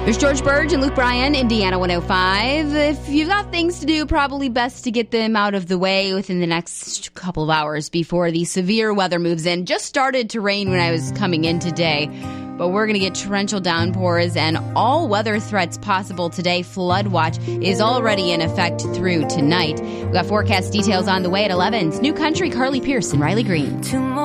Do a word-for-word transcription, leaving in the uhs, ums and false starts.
There's George Burge and Luke Bryan, Indiana one oh five. If you've got things to do, probably best to get them out of the way within the next couple of hours before the severe weather moves in. Just started to rain when I was coming in today, but we're going to get torrential downpours and all weather threats possible today. Flood watch is already in effect through tonight. We've got forecast details on the way at eleven. New Country, Carly Pierce and Riley Green.